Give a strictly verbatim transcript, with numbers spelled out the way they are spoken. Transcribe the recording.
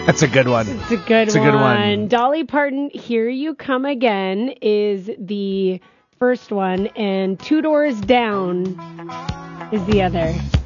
That's a good one. It's a good it's a one. good one. Dolly Parton, Here You Come Again is the first one, and Two Doors Down is the other.